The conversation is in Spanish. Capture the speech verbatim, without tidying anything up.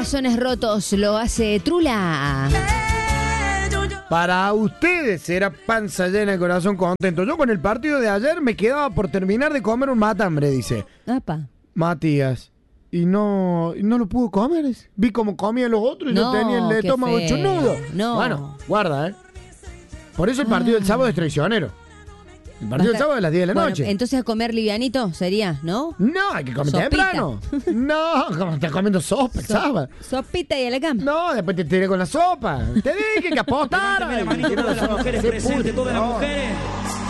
corazones rotos lo hace Trula. Para ustedes era panza llena de corazón contento. Yo con el partido de ayer me quedaba por terminar de comer un matambre, dice Apa. Matías. Y no, y no lo pudo comer. Vi cómo comían los otros y No, yo tenía el qué estómago hecho feo. nudo. No. Bueno, guarda, ¿eh? Por eso el partido del sábado es traicionero. El partido del sábado es a las diez de la Bueno, noche. entonces a comer livianito sería, ¿no? No, hay que comer Sopita. temprano. No, como estás comiendo sopa el So- sábado. Sopita y a la cama. No, después te tiré con la sopa. Te dije que apostara. Levántame la manito, todas las mujeres presentes, todas las mujeres.